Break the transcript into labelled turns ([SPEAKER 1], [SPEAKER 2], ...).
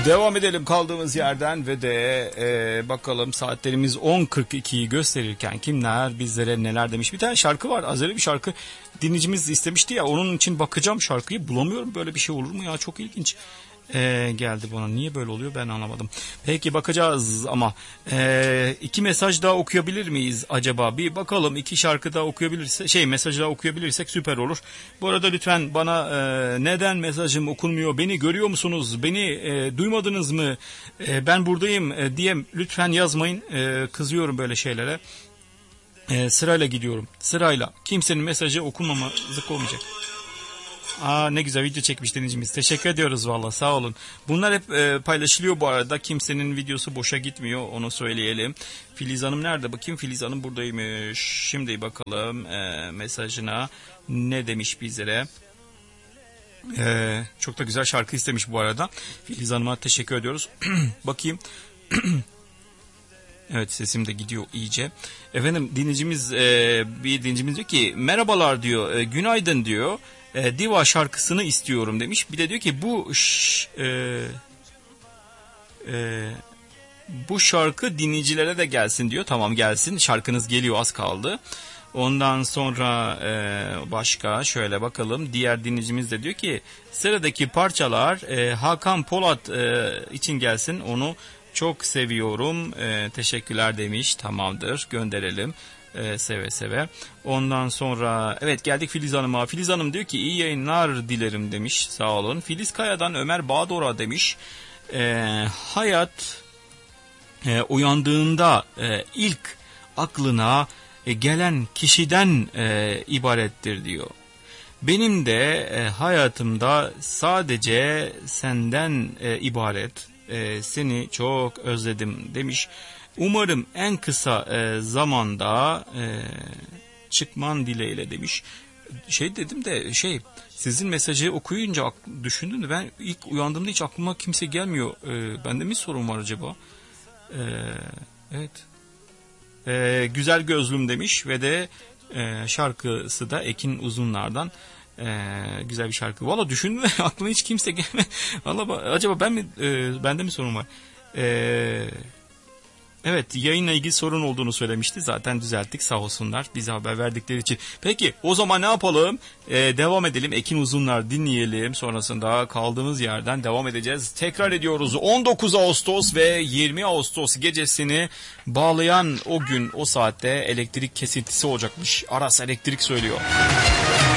[SPEAKER 1] Devam edelim kaldığımız yerden ve de bakalım saatlerimiz 10.42'yi gösterirken kimler bizlere neler demiş. Bir tane şarkı var, Azeri bir şarkı, dinleyicimiz istemişti ya, onun için bakacağım, şarkıyı bulamıyorum. Böyle bir şey olur mu ya, çok ilginç geldi bana. Niye böyle oluyor ben anlamadım. Peki bakacağız ama 2 mesaj daha okuyabilir miyiz acaba? Bir bakalım, 2 şarkı daha okuyabilirse, mesaj daha okuyabilirsek süper olur. Bu arada lütfen bana neden mesajım okunmuyor, beni görüyor musunuz, beni duymadınız mı, ben buradayım diye lütfen yazmayın. Kızıyorum böyle şeylere. Sırayla gidiyorum, sırayla, kimsenin mesajı okunmamazlık olmayacak. Ne güzel video çekmiş dinleyicimiz. Teşekkür ediyoruz valla, sağ olun. Bunlar hep paylaşılıyor bu arada. Kimsenin videosu boşa gitmiyor, onu söyleyelim. Filiz Hanım nerede? Bakayım, Filiz Hanım buradaymış. Şimdi bakalım mesajına ne demiş bizlere. Çok da güzel şarkı istemiş bu arada. Filiz Hanım'a teşekkür ediyoruz. Bakayım. Evet, sesim de gidiyor iyice. Efendim bir dinleyicimiz diyor ki merhabalar diyor, günaydın diyor. Diva şarkısını istiyorum demiş. Bir de diyor ki bu şarkı dinleyicilere de gelsin diyor. Tamam, gelsin, şarkınız geliyor, az kaldı. Ondan sonra başka şöyle bakalım. Diğer dinleyicimiz de diyor ki sıradaki parçalar Hakan Polat için gelsin. Onu çok seviyorum. Teşekkürler demiş. Tamamdır, gönderelim. Seve seve. Ondan sonra evet, geldik Filiz Hanım'a. Filiz Hanım diyor ki iyi yayınlar dilerim demiş. Sağ olun. Filiz Kaya'dan Ömer Bağdor'a demiş. Hayat uyandığında ilk aklına gelen kişiden ibarettir diyor. Benim de hayatımda sadece senden ibaret. Seni çok özledim demiş. Umarım en kısa zamanda çıkman dileğiyle demiş. Sizin mesajı okuyunca düşündüm de ben ilk uyandığımda hiç aklıma kimse gelmiyor. Bende mi sorun var acaba? Evet. Güzel gözlüm demiş ve de şarkısı da Ekin Uzunlar'dan. Güzel bir şarkı. Valla düşündüm de aklıma hiç kimse gelmedi. Valla acaba bende mi sorun var? Evet, yayınla ilgili sorun olduğunu söylemişti. Zaten düzelttik, sağ olsunlar bize haber verdikleri için. Peki o zaman ne yapalım? Devam edelim. Ekin Uzunlar dinleyelim. Sonrasında kaldığımız yerden devam edeceğiz. Tekrar ediyoruz. 19 Ağustos ve 20 Ağustos gecesini bağlayan o gün, o saatte elektrik kesintisi olacakmış. Aras Elektrik söylüyor.